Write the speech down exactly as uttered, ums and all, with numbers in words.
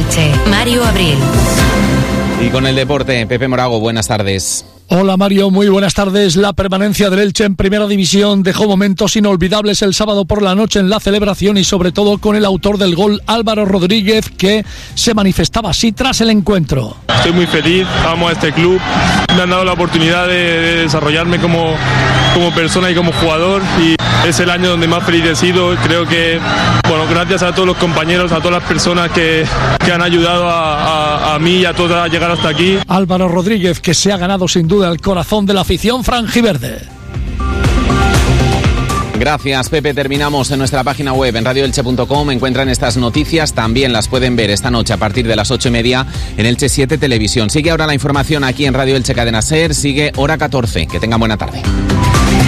Elche, Mario Abril. Y con el deporte, Pepe Morago, buenas tardes. Hola Mario, muy buenas tardes. La permanencia del Elche en Primera División dejó momentos inolvidables el sábado por la noche en la celebración y sobre todo con el autor del gol, Álvaro Rodríguez, que se manifestaba así tras el encuentro. Estoy muy feliz, amo a este club, me han dado la oportunidad de, de desarrollarme como, como persona y como jugador y es el año donde más feliz he sido. Creo que, bueno, gracias a todos los compañeros, a todas las personas que, que han ayudado a, a, a mí y a todos a llegar hasta aquí. Álvaro Rodríguez, que se ha ganado sin duda el corazón de la afición franjiverde. Gracias, Pepe. Terminamos en nuestra página web en radio elche punto com. Encuentran estas noticias, también las pueden ver esta noche a partir de las ocho y media en Elche siete Televisión. Sigue ahora la información aquí en Radio Elche Cadena Ser, sigue hora catorce. Que tengan buena tarde.